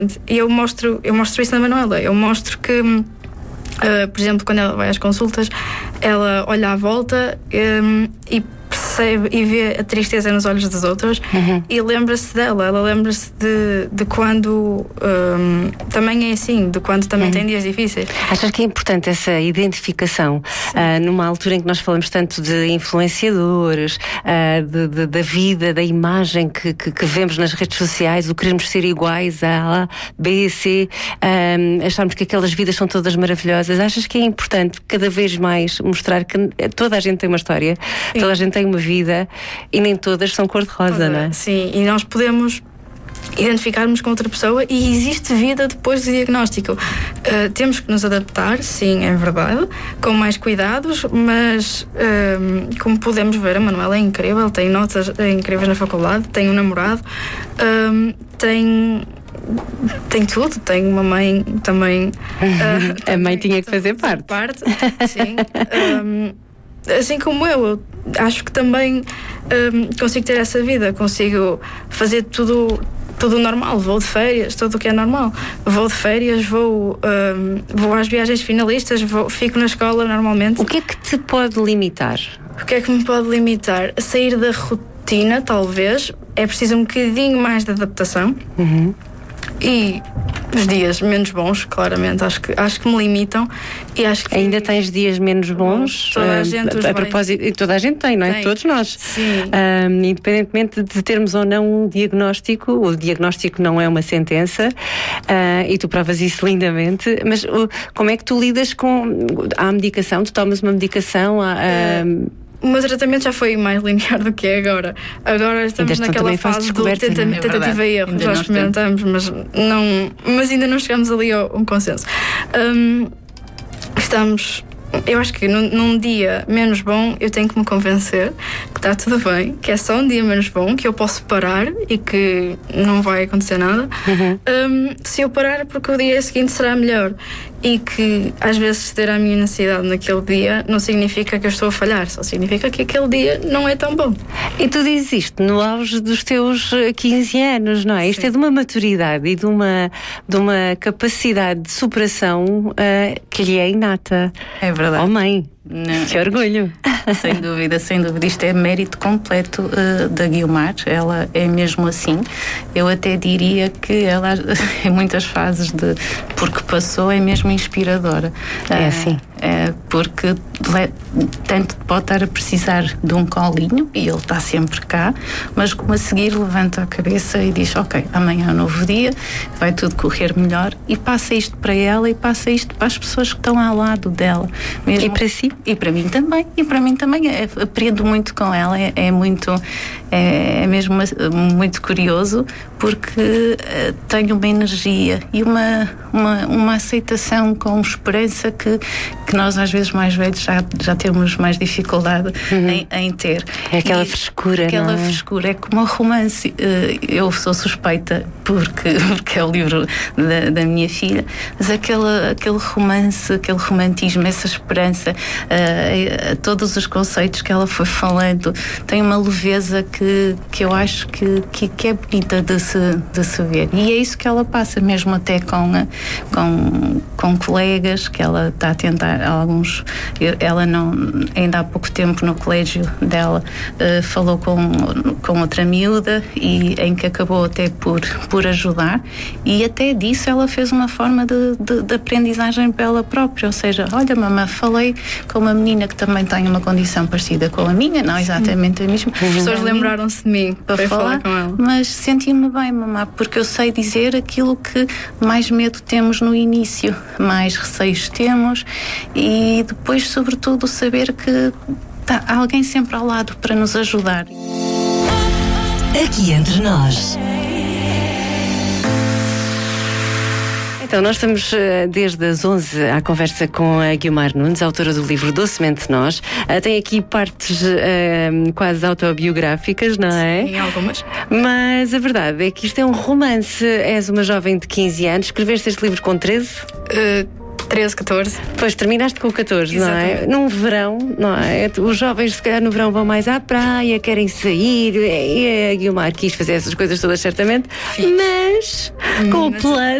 E eu mostro isso na Manuela. Eu mostro que, por exemplo, quando ela vai às consultas, ela olha à volta e percebe e vê a tristeza nos olhos das outras, e lembra-se dela. Ela lembra-se de quando também é assim, de quando também tem dias difíceis. Achas que é importante essa identificação numa altura em que nós falamos tanto de influenciadores, da vida, da imagem que vemos nas redes sociais, o queremos ser iguais a B, C, acharmos que aquelas vidas são todas maravilhosas? Achas que é importante cada vez mais mostrar que toda a gente tem uma história, toda a gente tem uma vida e nem todas são cor-de-rosa, não é? Sim, e nós podemos identificarmos com outra pessoa e existe vida depois do diagnóstico. Temos que nos adaptar, sim, é verdade, com mais cuidados, mas como podemos ver, a Manuela é incrível, tem notas incríveis na faculdade, tem um namorado, tem tudo, tem uma mãe também. A mãe tinha que fazer parte. Sim. Assim como eu acho que também consigo ter essa vida, consigo fazer tudo normal, vou de férias, tudo o que é normal, vou de férias, vou às viagens finalistas, fico na escola normalmente. O que é que te pode limitar? O que é que me pode limitar? A sair da rotina, talvez. É preciso um bocadinho mais de adaptação. E os dias menos bons, claramente, acho que me limitam. E acho que ainda tens dias menos bons? Toda a gente a propósito, e toda a gente tem, não é? Tem. Todos nós. Sim. Independentemente de termos ou não um diagnóstico, o diagnóstico não é uma sentença, e tu provas isso lindamente, mas como é que tu lidas com a medicação? Tu tomas uma medicação? O meu tratamento já foi mais linear do que é agora. Agora estamos naquela fase do tentativa e erro. Já experimentamos, mas ainda não chegamos ali a um consenso. Eu acho que num dia menos bom eu tenho que me convencer que está tudo bem, que é só um dia menos bom, que eu posso parar e que não vai acontecer nada. Se eu parar, porque o dia seguinte será melhor. E que às vezes ceder à minha necessidade naquele dia não significa que eu estou a falhar, só significa que aquele dia não é tão bom. E tu dizes isto no auge dos teus 15 anos, não é? Isto é de uma maturidade e de uma capacidade de superação que lhe é inata. É verdade. Oh, mãe! Não. Que orgulho! Sem dúvida, sem dúvida. Isto é mérito completo da Guiomar. Ela é mesmo assim. Eu até diria que ela, em muitas fases porque passou, é mesmo inspiradora. É assim. Porque tanto pode estar a precisar de um colinho, e ele está sempre cá, mas como a seguir levanta a cabeça e diz: ok, amanhã é um novo dia, vai tudo correr melhor, e passa isto para ela e passa isto para as pessoas que estão ao lado dela. Mesmo, e para si? E para mim também. Aprendo muito com ela. É mesmo muito curioso, porque tenho uma energia e uma aceitação com esperança que nós às vezes mais velhos já temos mais dificuldade em ter. É aquela frescura, aquela não é? frescura, é como um romance. Eu sou suspeita porque é o livro da minha filha, mas aquele romance, aquele romantismo, essa esperança, todos os conceitos que ela foi falando, tem uma leveza que eu acho que é bonita de se ver, e é isso que ela passa, mesmo até com colegas que ela está a tentar. Ela ainda há pouco tempo no colégio dela falou com outra miúda, e em que acabou até por ajudar, e até disso ela fez uma forma de aprendizagem para ela própria, ou seja, olha, mamãe, falei com uma menina que também tem uma condição parecida com a minha, não exatamente a mesma. As pessoas lembraram-se de mim para falar com ela, mas senti-me bem, mamãe, porque eu sei dizer aquilo que mais medo temos no início, mais receios temos, e depois, sobretudo, saber que há alguém sempre ao lado para nos ajudar. Aqui entre nós. Então, nós estamos desde as 11 à conversa com a Guiomar Nunes, autora do livro Docemente Nós. Tem aqui partes quase autobiográficas, não é? Sim, algumas. Mas a verdade é que isto é um romance. És uma jovem de 15 anos. Escreveste este livro com 13? 13, 14. Pois terminaste com 14, Exatamente. não é? Num verão, não é? Os jovens, se calhar, no verão vão mais à praia, querem sair. E a Guiomar quis fazer essas coisas todas, certamente. Mas com o plano.